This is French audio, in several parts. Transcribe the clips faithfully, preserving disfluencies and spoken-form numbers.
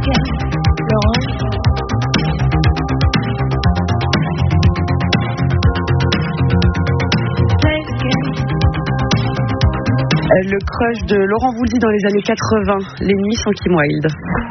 Le crush de Laurent Voulzy dans les années quatre-vingts, Les Nuits sans Kim Wilde.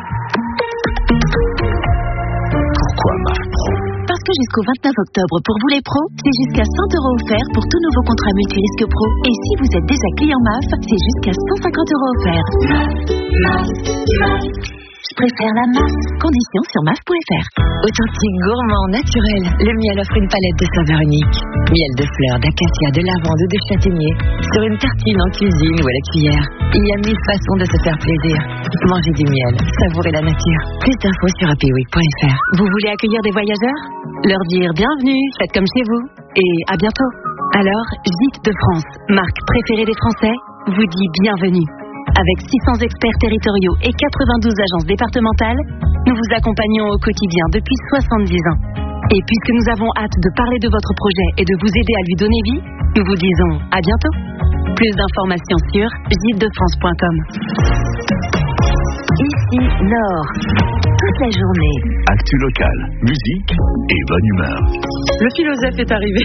Pourquoi M A F Pro? Parce que jusqu'au vingt-neuf octobre, pour vous les pros, c'est jusqu'à cent euros offerts pour tout nouveau contrat multirisque pro. Et si vous êtes déjà client M A F, c'est jusqu'à cent cinquante euros offerts. M A F, M A F. Je préfère la M A F. Conditions sur M A F point F R. Authentique, gourmand, naturel, le miel offre une palette de saveurs uniques. Miel de fleurs, d'acacia, de lavande ou de châtaignier. Sur une tartine en cuisine ou à la cuillère. Il y a mille façons de se faire plaisir. Mangez du miel, savourez la nature. Plus d'infos sur happy week point F R. Vous voulez accueillir des voyageurs? Leur dire bienvenue, faites comme chez vous. Et à bientôt. Alors, Gîtes de France, marque préférée des Français, vous dit bienvenue. Avec six cents experts territoriaux et quatre-vingt-douze agences départementales, nous vous accompagnons au quotidien depuis soixante-dix ans. Et puisque nous avons hâte de parler de votre projet et de vous aider à lui donner vie, nous vous disons à bientôt. Plus d'informations sur gîtes de france point com. Ici, Nord. Toute la journée. Actu locale, musique et bonne humeur. Le philosophe est arrivé.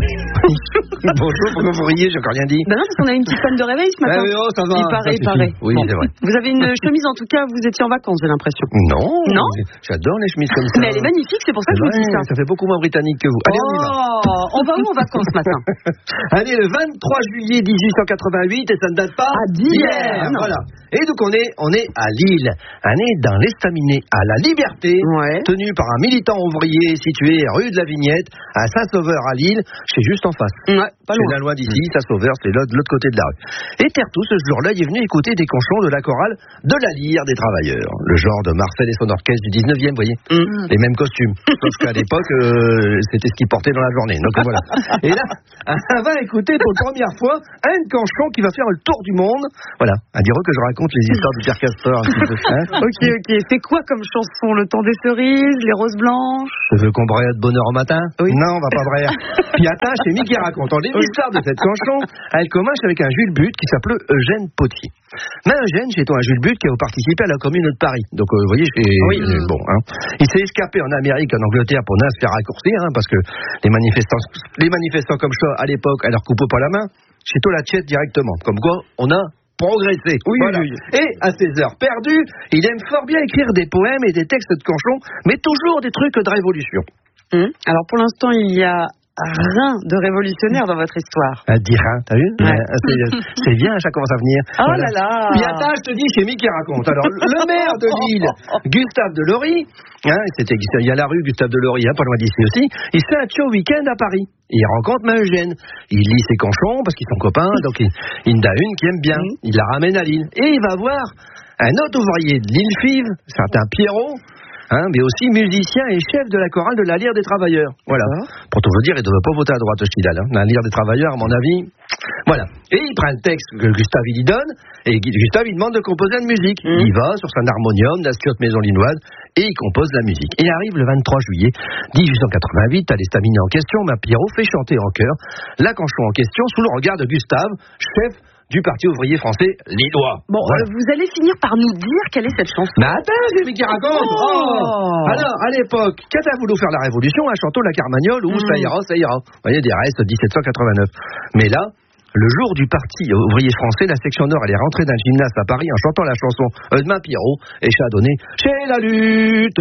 Bonjour, pourquoi vous riez? J'ai encore rien dit. Ben non, parce qu'on a une petite panne de réveil ce matin. Ah oui, oh, ça va. Il paraît, ça il paraît. Oui, bon. C'est vrai. Vous avez une chemise, en tout cas, vous étiez en vacances, j'ai l'impression. Non. Non. J'adore les chemises comme ça. Mais elle est magnifique, c'est pour ça que je vous dis ça. Ça fait beaucoup moins britannique que vous. Allez, on y va. Oh, on va où en vacances ce matin? Allez, le vingt-trois juillet dix-huit cent quatre-vingt-huit, et ça ne date pas Ah, d'hier. Voilà. Et donc on est, on est à Lille. On est dans l'estaminet à la Liberté, ouais. tenu par un militant ouvrier situé rue de la Vignette, à Saint-Sauveur à Lille, c'est juste en face. Ouais, pas c'est la loi d'ici, Saint-Sauveur, c'est de l'autre côté de la rue. Et Tertou, ce jour-là, il est venu écouter des canchons de la chorale de la Lyre des Travailleurs. Le genre de Marcel et son orchestre du dix-neuvième, vous voyez. Mm. Les mêmes costumes. Sauf qu'à l'époque, euh, c'était ce qu'ils portaient dans la journée. Donc voilà. Et là, on va écouter pour la première fois un canchon qui va faire le tour du monde. Voilà. On dirait que je raconte les histoires du Père Castor. Hein, ok, ok. C'est quoi comme chanson? Le temps des cerises, les roses blanches? Tu veux qu'on braille de bonne heure au matin? Oui. Non, on va pas brailler. Puis attends, c'est Mickey qui raconte. L'histoire de cette canchon, elle commence avec un Jules But qui s'appelait Eugène Potier. Mais Eugène, c'est un Jules But qui a participé à la Commune de Paris. Donc, euh, vous voyez, c'est oui. bon. Hein. Il s'est escapé en Amérique, en Angleterre, pour ne se faire raccourcir, hein, parce que les manifestants, les manifestants comme ça, à l'époque, à leur coupeau pas la main, c'est tout la tchète directement. Comme quoi, on a progressé. Oui, voilà. oui, oui. Et à ses heures perdues, il aime fort bien écrire des poèmes et des textes de canchon, mais toujours des trucs de révolution. Hum. Alors, pour l'instant, il y a rien de révolutionnaire dans votre histoire. Un dirin, t'as vu? Ouais. C'est, c'est bien, ça commence à venir. Oh voilà. là là. Puis attends, je te dis, c'est Mickey qui raconte. Alors, le maire de Lille, Gustave Delory, hein, c'était, il y a la rue Gustave Delory, hein, pas loin d'ici aussi, il se fait un show week-end à Paris. Il rencontre ma Eugène. Il lit ses canchons, parce qu'ils sont copains, donc il, il en a une qui aime bien. Il la ramène à Lille. Et il va voir un autre ouvrier de Lille-Five, c'est un Pierrot, hein, mais aussi musicien et chef de la chorale de la Lyre des Travailleurs. Voilà. Ah. Pour tout vous dire, il ne devait pas voter à droite, ce Chidal. Hein. La Lyre des Travailleurs, à mon avis. Voilà. Et il prend le texte que Gustave il y donne, et Gustave il demande de composer une musique. Mmh. Il va sur son harmonium, la Stuart Maison Linoise, et il compose la musique. Et arrive le vingt-trois juillet dix-huit cent quatre-vingt-huit, à l'estaminet en question, ma Pierrot fait chanter en chœur la canchon en question sous le regard de Gustave, chef du Parti ouvrier français lillois. Bon, voilà. euh, vous allez finir par nous dire quelle est cette chanson. Mais attends, j'ai qui raconte. Oh. Oh. Alors, à l'époque, quand a voulu faire la Révolution, un chanteau la Carmagnole ou mmh. ça ira, ça ira. Vous voyez, des restes dix-sept cent quatre-vingt-neuf. Mais là, le jour du Parti ouvrier français, la section Nord, elle est rentrée d'un gymnase à Paris en chantant la chanson de ma Pierrot et chadonné chez la lutte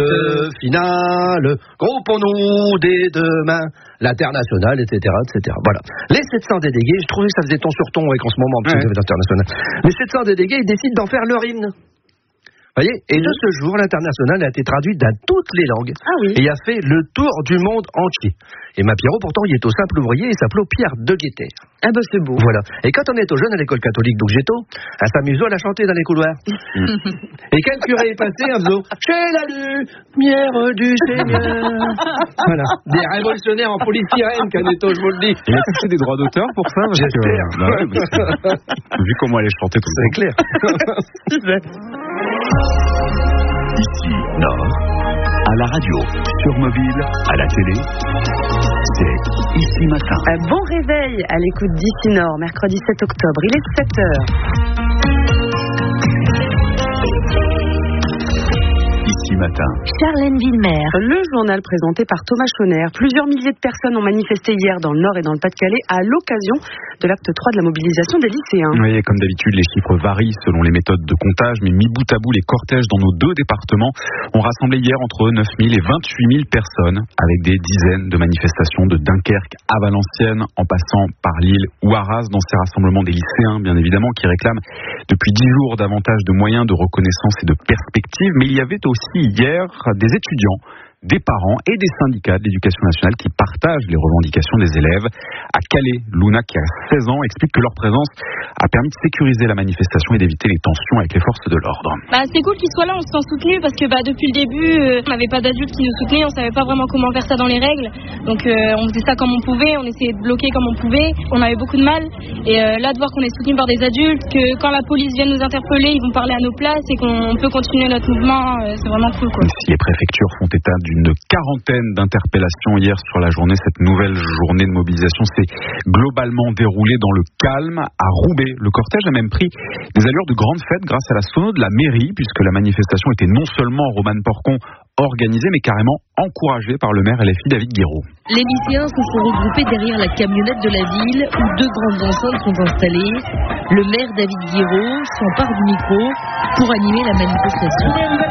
finale, groupons-nous dès demain, l'international, et cetera, et cetera. Voilà. Les sept cents délégués, je trouvais que ça faisait ton sur ton avec en ce moment, parce que ouais. l'international. Les sept cents délégués, ils décident d'en faire leur hymne. Vous voyez, et de ce jour, l'international a été traduit dans toutes les langues ah oui. et a fait le tour du monde entier. Et ma Pierrot, pourtant, il est au simple ouvrier et s'appelait Pierre de Guetter. Ah ben c'est beau. Voilà. Et quand on est au jeune à l'école catholique d'Ougetto, elle s'amuse à la chanter dans les couloirs. Et quand le curé est passé, en faisant chez la lumière du Seigneur. Voilà. Des révolutionnaires en police sirène, Caneto, je vous le dis. Il a touché des droits d'auteur pour ça? J'espère. Que, bah ouais, que, vu comment elle est chantée tout c'est clair. Ici, Nord, à la radio, sur mobile, à la télé, c'est Ici Matin. Un bon réveil à l'écoute d'Ici Nord, mercredi sept octobre, il est sept heures. Ici Matin. Charlène Villemer. Le journal présenté par Thomas Chauner. Plusieurs milliers de personnes ont manifesté hier dans le Nord et dans le Pas-de-Calais à l'occasion de l'acte trois de la mobilisation des lycéens. Oui, comme d'habitude, les chiffres varient selon les méthodes de comptage, mais mis bout à bout, les cortèges dans nos deux départements ont rassemblé hier entre neuf mille et vingt-huit mille personnes, avec des dizaines de manifestations de Dunkerque à Valenciennes, en passant par Lille ou Arras. Dans ces rassemblements, des lycéens, bien évidemment, qui réclament depuis dix jours davantage de moyens de reconnaissance et de perspectives. Mais il y avait aussi hier des étudiants, des parents et des syndicats de l'éducation nationale qui partagent les revendications des élèves. À Calais, Luna, qui a seize ans, explique que leur présence a permis de sécuriser la manifestation et d'éviter les tensions avec les forces de l'ordre. Bah, c'est cool qu'ils soient là, on se sent soutenus parce que bah, depuis le début, euh, on n'avait pas d'adultes qui nous soutenaient, on ne savait pas vraiment comment faire ça dans les règles. Donc euh, on faisait ça comme on pouvait, on essayait de bloquer comme on pouvait, on avait beaucoup de mal. Et euh, là, de voir qu'on est soutenu par des adultes, que quand la police vient nous interpeller, ils vont parler à nos places et qu'on peut continuer notre mouvement, euh, c'est vraiment cool, quoi. Si les préfectures font état d'une quarantaine d'interpellations hier sur la journée, cette nouvelle journée de mobilisation s'est globalement déroulée dans le calme à Roubaix. Le cortège a même pris des allures de grande fête grâce à la sono de la mairie, puisque la manifestation était non seulement Romane Porcon organisée, mais carrément encouragée par le maire L F I David Guiraud. Les lycéens se sont regroupés derrière la camionnette de la ville où deux grandes enceintes sont installées. Le maire David Guiraud s'empare du micro pour animer la manifestation.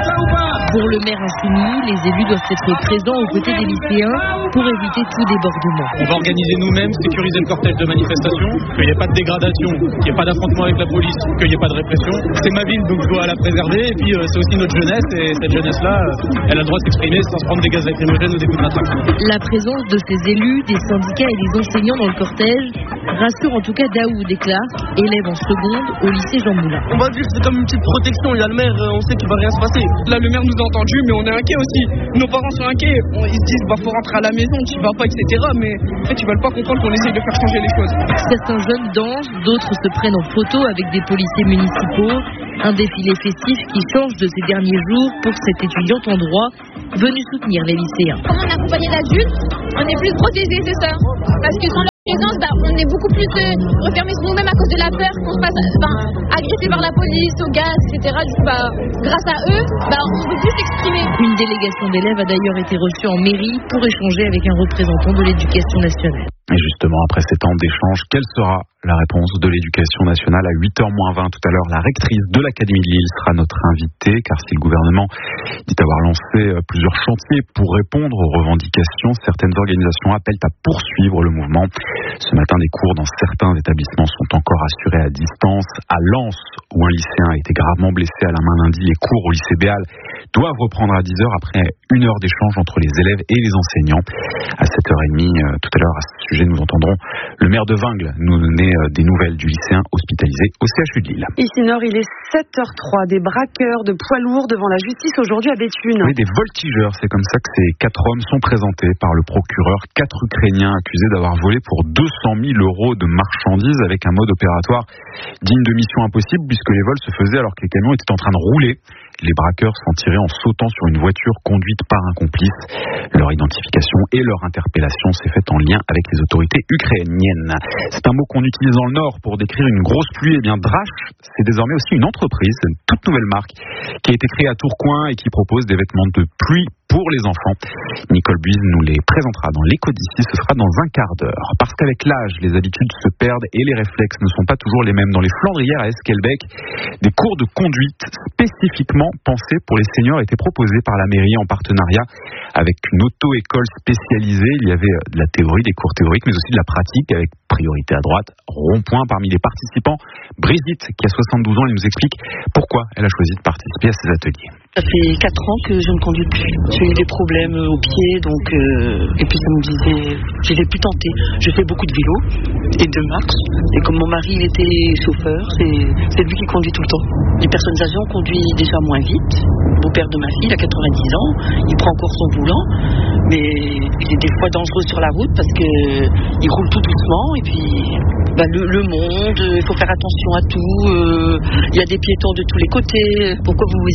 Pour le maire insoumis, les élus doivent être présents aux côtés des lycéens pour éviter tout débordement. On va organiser nous-mêmes, sécuriser le cortège de manifestation, qu'il n'y ait pas de dégradation, qu'il n'y ait pas d'affrontement avec la police, qu'il n'y ait pas de répression. C'est ma ville, donc je dois la préserver. Et puis euh, c'est aussi notre jeunesse, et cette jeunesse-là, euh, elle a le droit de s'exprimer sans se prendre des gaz lacrymogènes ou des coups de matraque. La présence de ces élus, des syndicats et des enseignants dans le cortège rassure en tout cas Daoud et Clark, élèves en seconde au lycée Jean Moulin. On va dire que c'est comme une petite protection. Il y a le maire, on sait qu'il va rien se passer. Là, le maire nous a entendus, mais on est inquiets aussi. Nos parents sont inquiets. Ils se disent, bah, faut rentrer à la maison, tu vas pas, et cetera. Mais en fait, ils veulent pas comprendre qu'on essaye de faire changer les choses. Certains jeunes dansent, d'autres se prennent en photo avec des policiers municipaux. Un défilé festif qui change de ces derniers jours pour cette étudiante en droit venue soutenir les lycéens. Comme on est accompagné d'adultes, on est plus protégés, c'est ça. Parce que sans leur présence, bah, on est beaucoup plus euh, refermés sur nous-mêmes à cause de la peur qu'on se fasse enfin, agresser par la police, au gaz, et cetera. Du coup, bah, grâce à eux, bah, on peut plus s'exprimer. Une délégation d'élèves a d'ailleurs été reçue en mairie pour échanger avec un représentant de l'éducation nationale. Et justement, après ces temps d'échange, quelle sera la réponse de l'éducation nationale à huit heures moins vingt tout à l'heure? La rectrice de l'Académie de Lille sera notre invitée, car si le gouvernement dit avoir lancé plusieurs chantiers pour répondre aux revendications, certaines organisations appellent à poursuivre le mouvement. Ce matin, des cours dans certains établissements sont encore assurés à distance. À Lens, où un lycéen a été gravement blessé à la main lundi, les cours au lycée Béal doivent reprendre à dix heures après une heure d'échange entre les élèves et les enseignants. À sept heures trente, tout à l'heure, à ce sujet, nous entendrons le maire de Vingles nous donner des nouvelles du lycéen hospitalisé au C H U de Lille. Ici Nord, il est sept heures trois. Des braqueurs de poids lourds devant la justice aujourd'hui à Béthune. Oui, des voltigeurs. C'est comme ça que ces quatre hommes sont présentés par le procureur. Quatre Ukrainiens accusés d'avoir volé pour deux cent mille euros de marchandises avec un mode opératoire digne de mission impossible, puisque les vols se faisaient alors que les camions étaient en train de rouler. Les braqueurs s'en tiraient en sautant sur une voiture conduite par un complice. Leur identification et leur interpellation s'est faite en lien avec les autorités ukrainiennes. C'est un mot qu'on utilise dans le Nord pour décrire une grosse pluie. Eh bien, Drache, c'est désormais aussi une entreprise, une toute nouvelle marque qui a été créée à Tourcoing et qui propose des vêtements de pluie pour les enfants. Nicole Buise nous les présentera dans l'écho d'ici, ce sera dans un quart d'heure. Parce qu'avec l'âge, les habitudes se perdent et les réflexes ne sont pas toujours les mêmes. Dans les Flandrières à Esquelbec, des cours de conduite spécifiquement pensés pour les seniors étaient proposés par la mairie en partenariat avec une auto-école spécialisée. Il y avait de la théorie, des cours théoriques, mais aussi de la pratique avec priorité à droite, rond-point. Parmi les participants, Brigitte, qui a soixante-douze ans, elle nous explique pourquoi elle a choisi de participer à ces ateliers. Ça fait quatre ans que je ne conduis plus. J'ai eu des problèmes au pied, donc euh, et puis ça me disait, je n'ai plus tenté. Je fais beaucoup de vélo et de marche. Et comme mon mari il était chauffeur, c'est, c'est lui qui conduit tout le temps. Les personnes âgées ont conduit déjà moins vite. Le beau-père de ma fille, il a quatre-vingt-dix ans, il prend encore son volant, mais il est des fois dangereux sur la route parce que il roule tout doucement et puis bah, le, le monde, il faut faire attention à tout. Il euh, y a des piétons de tous les côtés. Pourquoi vous vous y remettez ?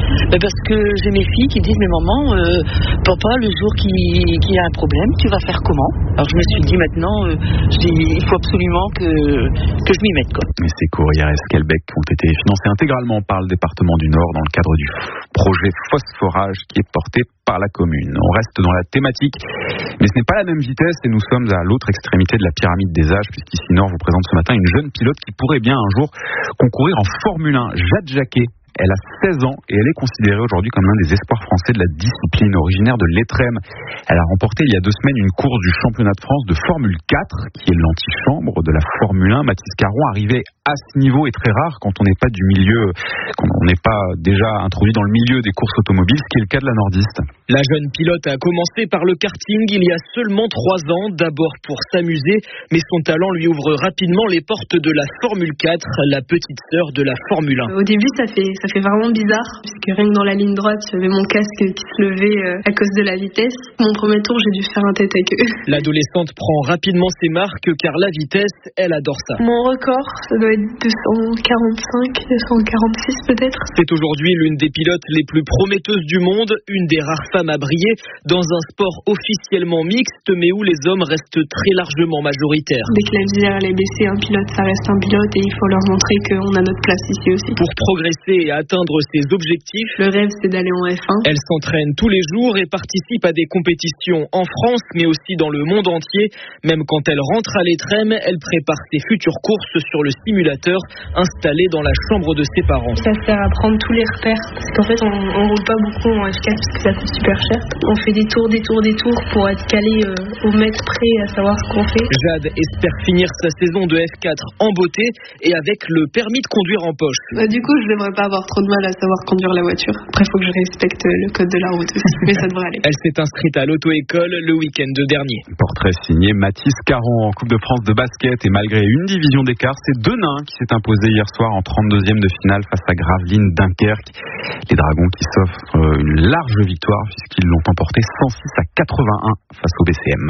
Ben parce que j'ai mes filles qui disent, mais maman, euh, papa, le jour qu'il qui y a un problème, tu vas faire comment? Alors je me suis dit maintenant, euh, je dis, il faut absolument que, que je m'y mette, quoi. Mais ces courrières Esquelbec ont été financés intégralement par le département du Nord dans le cadre du projet Phosphorage qui est porté par la commune. On reste dans la thématique, mais ce n'est pas la même vitesse et nous sommes à l'autre extrémité de la pyramide des âges, puisqu'ici Nord vous présente ce matin une jeune pilote qui pourrait bien un jour concourir en Formule un, Jade Jacquet. Elle a seize ans et elle est considérée aujourd'hui comme l'un des espoirs français de la discipline. Originaire de l'Étrême, elle a remporté il y a deux semaines une course du championnat de France de Formule quatre, qui est l'antichambre de la Formule un. Mathis Caron, arrivé à ce niveau est très rare quand on n'est pas du milieu, quand on n'est pas déjà introduit dans le milieu des courses automobiles, ce qui est le cas de la nordiste. La jeune pilote a commencé par le karting il y a seulement trois ans, d'abord pour s'amuser, mais son talent lui ouvre rapidement les portes de la Formule quatre, la petite sœur de la Formule un. Au début, ça fait, ça fait vraiment bizarre, puisque rien que dans la ligne droite, j'avais mon casque qui se levait à cause de la vitesse. Mon premier tour, j'ai dû faire un tête à queue. L'adolescente prend rapidement ses marques, car la vitesse, elle adore ça. Mon record, ça doit être deux cent quarante-cinq, deux cent quarante-six peut-être. C'est aujourd'hui l'une des pilotes les plus prometteuses du monde, une des rares femmes à briller dans un sport officiellement mixte, mais où les hommes restent très largement majoritaires. Dès que la visière elle est baissée, un pilote, ça reste un pilote et il faut leur montrer qu'on a notre place ici aussi. Pour progresser et atteindre ses objectifs, le rêve c'est d'aller en F un. Elle s'entraîne tous les jours et participe à des compétitions en France, mais aussi dans le monde entier. Même quand elle rentre à l'Étrême, elle prépare ses futures courses sur le simulateur installé dans la chambre de ses parents. Ça sert à prendre tous les repères, parce qu'en fait on, on roule pas beaucoup en F quatre parce que ça coûte super cher. On fait des tours, des tours, des tours pour être calé euh, au mètre près à savoir ce qu'on fait. Jade espère finir sa saison de F quatre en beauté et avec le permis de conduire en poche. Bah, du coup, je devrais pas avoir trop de mal à savoir conduire la voiture. Après, il faut que je respecte le code de la route aussi, mais ça devrait aller. Elle s'est inscrite à l'auto-école le week-end dernier. Portrait signé Mathis Caron en Coupe de France de basket, et malgré une division d'écart, c'est Denain qui s'est imposé hier soir en trente-deuxième de finale face à Gravelines Dunkerque. Les Dragons qui s'offrent une large victoire puisqu'ils l'ont emporté cent six à quatre-vingt-un face au B C M.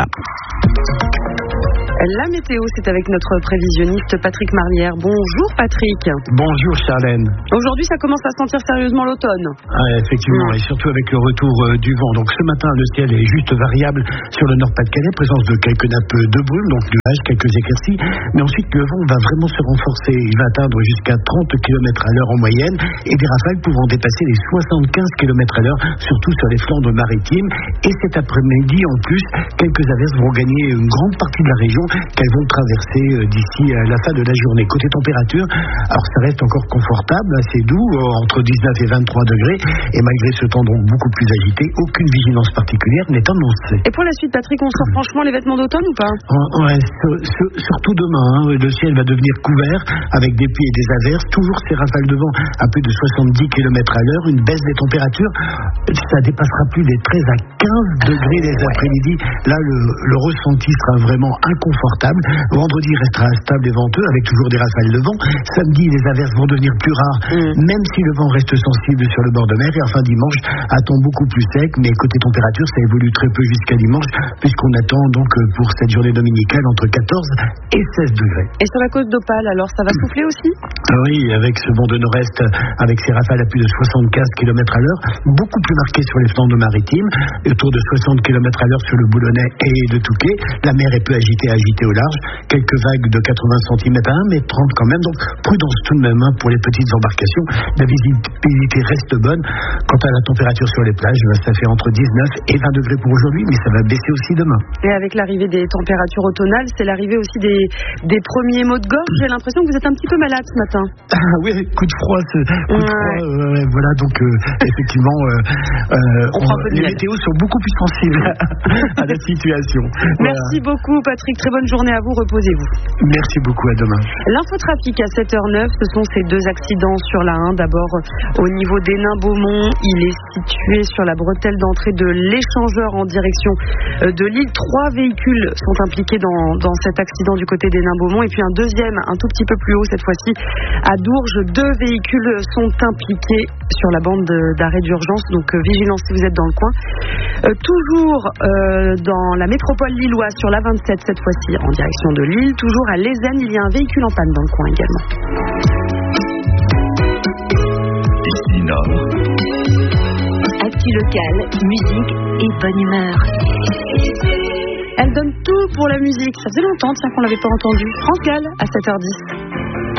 La météo, c'est avec notre prévisionniste Patrick Marlière. Bonjour Patrick. Bonjour Charlène. Aujourd'hui, ça commence à sentir sérieusement l'automne. Ah, effectivement, mmh. et surtout avec le retour euh, du vent. Donc ce matin, le ciel est juste variable sur le Nord-Pas-de-Calais, présence de quelques nappes de brume, donc nuages, quelques éclaircies. Mais ensuite, le vent va vraiment se renforcer. Il va atteindre jusqu'à trente kilomètres à l'heure en moyenne, et des rafales pouvant dépasser les soixante-quinze kilomètres à l'heure, surtout sur les Flandres maritimes. Et cet après-midi, en plus, quelques averses vont gagner une grande partie de la région, qu'elles vont traverser d'ici à la fin de la journée. Côté température, alors ça reste encore confortable, assez doux, entre dix-neuf et vingt-trois degrés, et malgré ce temps donc beaucoup plus agité, aucune vigilance particulière n'est annoncée. Et pour la suite, Patrick, on sort franchement les vêtements d'automne ou pas? Ouais, surtout demain, hein, le ciel va devenir couvert avec des pluies et des averses, toujours ces rafales de vent à plus de soixante-dix kilomètres à l'heure, une baisse des températures, ça dépassera plus des treize à quinze degrés les après-midi. Là, le, le ressenti sera vraiment inconfortable. Vendredi restera stable et venteux avec toujours des rafales de vent. Samedi, les averses vont devenir plus rares, mmh. même si le vent reste sensible sur le bord de mer. Et enfin, dimanche attend beaucoup plus sec, mais côté température, ça évolue très peu jusqu'à dimanche, puisqu'on attend donc pour cette journée dominicale entre quatorze et seize degrés. Et sur la côte d'Opale, alors, ça va souffler aussi? Oui, avec ce vent de nord-est, avec ces rafales à plus de soixante-quinze kilomètres à l'heure, beaucoup plus marquées sur les Flandres maritimes, autour de soixante kilomètres à l'heure sur le Boulonnais et le Touquet. La mer est peu agitée, agitée au large, quelques vagues de quatre-vingts centimètres à un mètre trente quand même, donc prudence tout de même hein, pour les petites embarcations. La visibilité reste bonne. Quant à la température sur les plages, ça fait entre dix-neuf et vingt degrés pour aujourd'hui, mais ça va baisser aussi demain. Et avec l'arrivée des températures automnales, c'est l'arrivée aussi des, des premiers maux de gorge. J'ai l'impression que vous êtes un petit peu malade ce matin. Ah oui, coup de froid, ce, coup de ouais. froid euh, voilà, donc euh, effectivement euh, euh, on on, les météos sont beaucoup plus sensibles à la situation. Merci voilà. beaucoup Patrick, très bonne journée à vous, reposez-vous. Merci beaucoup, à demain. L'infotrafic à sept heures neuf, ce sont ces deux accidents sur la un. D'abord au niveau d'Hénin-Beaumont, il est situé sur la bretelle d'entrée de l'échangeur en direction de Lille. Trois véhicules sont impliqués dans, dans cet accident du côté d'Hénin-Beaumont, et puis un deuxième un tout petit peu plus haut cette fois-ci à Dourges. Deux véhicules sont impliqués sur la bande d'arrêt d'urgence, donc euh, vigilance si vous êtes dans le coin. Euh, toujours euh, dans la métropole lilloise sur la vingt-sept, cette fois-ci en direction de Lille, toujours à Lézenne, il y a un véhicule en panne dans le coin également. Ici Nord. Actu locale, musique et bonne humeur. Elle donne tout pour la musique. Ça faisait longtemps tiens, qu'on l'avait pas entendue. France Gall à sept heures dix.